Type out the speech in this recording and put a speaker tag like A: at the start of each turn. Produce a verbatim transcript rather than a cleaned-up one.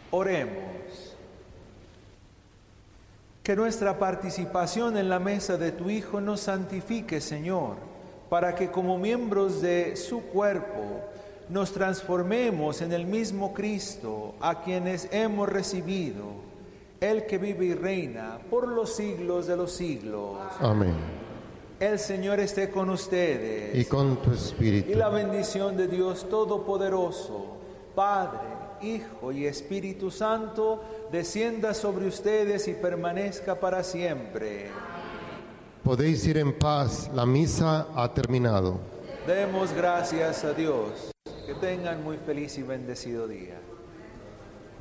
A: Oremos. Que nuestra participación en la mesa de tu Hijo nos santifique, Señor, para que como miembros de su cuerpo nos transformemos en el mismo Cristo, a quienes hemos recibido, el que vive y reina por los siglos de los siglos.
B: Amén.
A: El Señor esté con ustedes.
B: Y con tu espíritu.
A: Y la bendición de Dios Todopoderoso, Padre, Hijo y Espíritu Santo, descienda sobre ustedes y permanezca para siempre.
B: Podéis ir en paz, la misa ha terminado.
A: Demos gracias a Dios. Que tengan muy feliz y bendecido día.